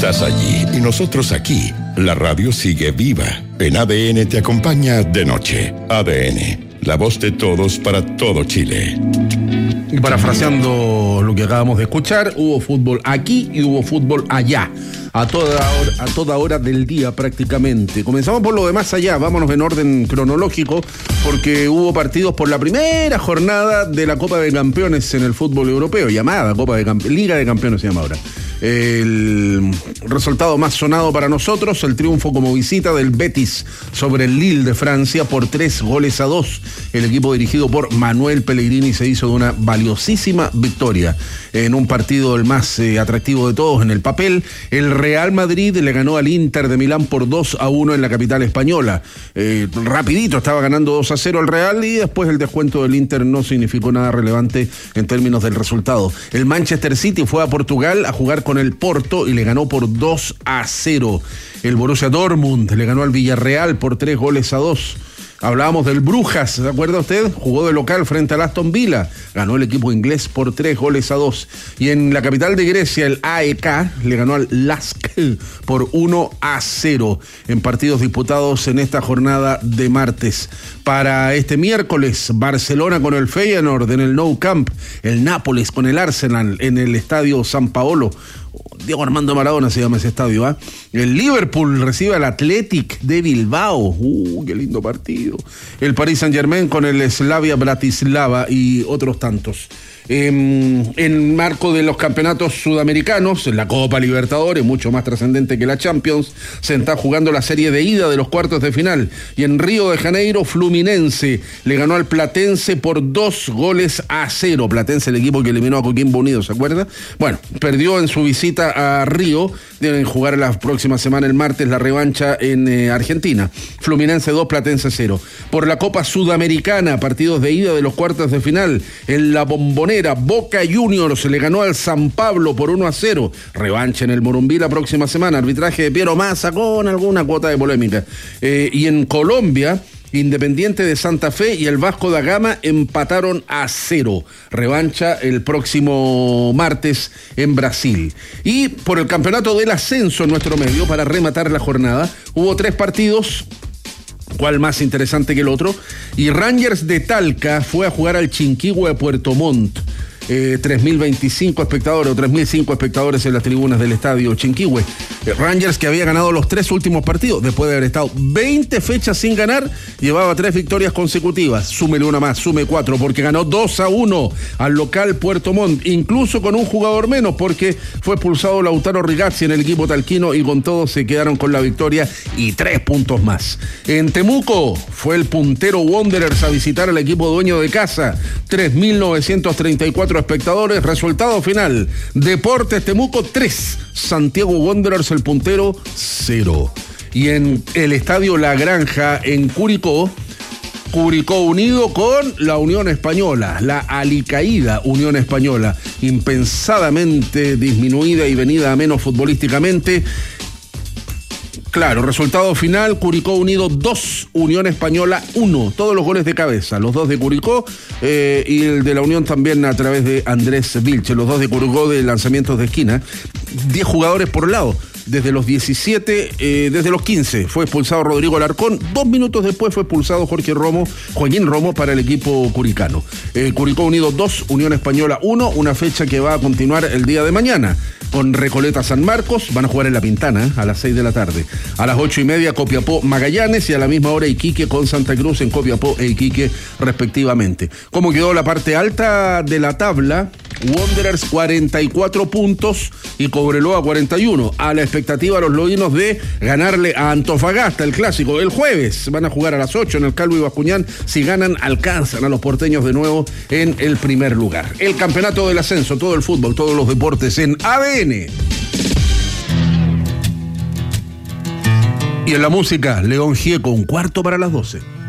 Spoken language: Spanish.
estás allí y nosotros aquí. La radio sigue viva. En ADN te acompaña de noche. ADN, la voz de todos para todo Chile. Y parafraseando lo que acabamos de escuchar, hubo fútbol aquí y hubo fútbol allá. A toda hora del día prácticamente. Comenzamos por lo de más allá, vámonos en orden cronológico, porque hubo partidos por la primera jornada de la Copa de Campeones en el fútbol europeo, llamada Liga de Campeones se llama ahora. El resultado más sonado para nosotros, el triunfo como visita del Betis sobre el Lille de Francia por 3-2. El equipo dirigido por Manuel Pellegrini se hizo de una valiosísima victoria en un partido el más atractivo de todos en el papel. El Real Madrid le ganó al Inter de Milán por 2-1 en la capital española. Rapidito estaba ganando 2-0 el Real y después el descuento del Inter no significó nada relevante en términos del resultado. El Manchester City fue a Portugal a jugar con el Porto y le ganó por 2-0. El Borussia Dortmund le ganó al Villarreal por 3-2. Hablábamos del Brujas, ¿se acuerda usted? Jugó de local frente al Aston Villa. Ganó el equipo inglés por 3-2. Y en la capital de Grecia, el AEK le ganó al LASK por 1-0 en partidos disputados en esta jornada de martes. Para este miércoles, Barcelona con el Feyenoord en el Nou Camp. El Nápoles con el Arsenal en el Estadio San Paolo. Diego Armando Maradona se llama ese estadio, ¿eh? El Liverpool recibe al Athletic de Bilbao. Qué lindo partido. El Paris Saint-Germain con el Slavia Bratislava y otros tantos. En marco de los campeonatos sudamericanos, la Copa Libertadores, mucho más trascendente que la Champions, se está jugando la serie de ida de los cuartos de final. Y en Río de Janeiro, Fluminense le ganó al Platense por 2-0. Platense, el equipo que eliminó a Coquimbo Unido, ¿se acuerda? Bueno, perdió en su visita a Río. Deben jugar la próxima semana, el martes, la revancha en Argentina. Fluminense 2, Platense 0. Por la Copa Sudamericana, partidos de ida de los cuartos de final. En la Bombonera, Boca Juniors le ganó al San Pablo por 1-0. Revancha en el Morumbí la próxima semana. Arbitraje de Piero Massa con alguna cuota de polémica. Y en Colombia, Independiente de Santa Fe y el Vasco da Gama empataron a 0. Revancha el próximo martes en Brasil. Y por el campeonato del ascenso en nuestro medio, para rematar la jornada, hubo 3 partidos. ¿Cuál más interesante que el otro? Y Rangers de Talca fue a jugar al Chinquihue de Puerto Montt. 3.025 espectadores o 3.005 espectadores en las tribunas del estadio Chinquihue. Rangers, que había ganado los 3 últimos partidos, después de haber estado 20 fechas sin ganar, llevaba 3 victorias consecutivas. Súmele una más, sume 4, porque ganó 2-1 al local Puerto Montt, incluso con un jugador menos, porque fue expulsado Lautaro Rigazzi en el equipo talquino y con todo se quedaron con la victoria y 3 puntos más. En Temuco fue el puntero Wanderers a visitar al equipo dueño de casa. 3.934 espectadores. Resultado final: Deportes Temuco 3, Santiago Wanderers el puntero 0. Y en el estadio La Granja en Curicó unido con la Unión Española, la alicaída Unión Española, impensadamente disminuida y venida a menos futbolísticamente. Claro, resultado final: Curicó Unido 2, Unión Española 1. Todos los goles de cabeza, los 2 de Curicó y el de la Unión también a través de Andrés Vilche. Los 2 de Curicó de lanzamientos de esquina. 10 jugadores por lado. Desde los 17, desde los 15 fue expulsado Rodrigo Alarcón. 2 minutos después fue expulsado Joaquín Romo para el equipo curicano. Curicó Unido 2, Unión Española 1, una fecha que va a continuar el día de mañana con Recoleta San Marcos. Van a jugar en La Pintana a las 6 de la tarde. A las 8:30 Copiapó Magallanes y a la misma hora Iquique con Santa Cruz en Copiapó e Iquique respectivamente. ¿Cómo quedó la parte alta de la tabla? Wanderers 44 puntos y Cobreloa 41. A la expectativa los lodinos de ganarle a Antofagasta, el clásico. El jueves van a jugar a las 8 en el Calvo y Bascuñán. Si ganan, alcanzan a los porteños de nuevo en el primer lugar. El campeonato del ascenso, todo el fútbol, todos los deportes en ADN. Y en la música, León Gieco, 1/4 para las 12.